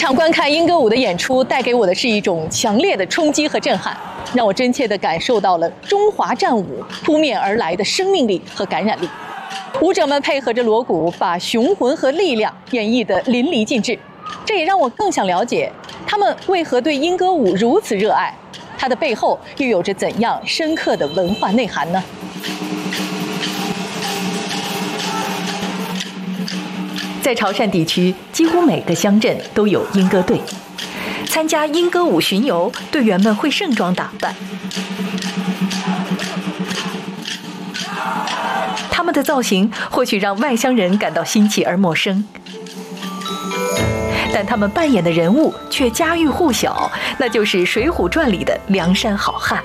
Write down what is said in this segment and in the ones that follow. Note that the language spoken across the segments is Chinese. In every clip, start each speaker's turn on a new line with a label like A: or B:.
A: 场观看莺歌舞的演出，带给我的是一种强烈的冲击和震撼，让我真切地感受到了中华战舞扑面而来的生命力和感染力。舞者们配合着锣鼓，把雄浑和力量演绎得淋漓尽致。这也让我更想了解他们为何对莺歌舞如此热爱，它的背后又有着怎样深刻的文化内涵呢？在潮汕地区，几乎每个乡镇都有莺歌队。参加莺歌舞巡游，队员们会盛装打扮，他们的造型或许让外乡人感到新奇而陌生，但他们扮演的人物却家喻户晓，那就是《水浒传》里的梁山好汉。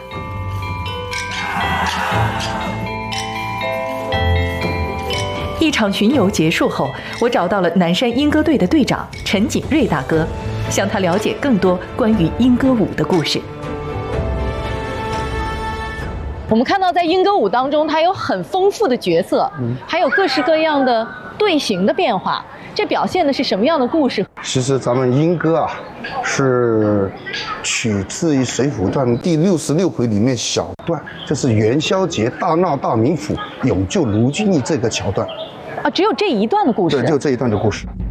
A: 一场巡游结束后，我找到了南山莺歌队的队长陈锦瑞大哥，向他了解更多关于莺歌舞的故事。我们看到在莺歌舞当中，它有很丰富的角色，还有各式各样的队形的变化，这表现的是什么样的故事？
B: 其实咱们莺歌啊，是取自于《水浒传》第66回里面小段，就是元宵节大闹大名府，勇救卢俊义这个桥段。
A: 啊，只有这一段的故事。
B: 对，就这一段的故事。